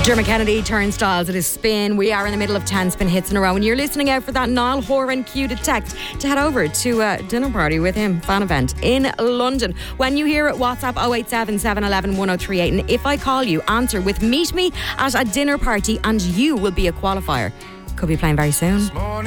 Dermot Kennedy, Turnstiles, it is Spin. We are in the middle of 10 Spin hits in a row, and you're listening out for that Niall Horan cue to text to head over to a dinner party with him, fan event in London. When you hear it, WhatsApp 087 711 1038, and if I call you, answer with "Meet me at a dinner party," and you will be a qualifier. Could be playing very soon.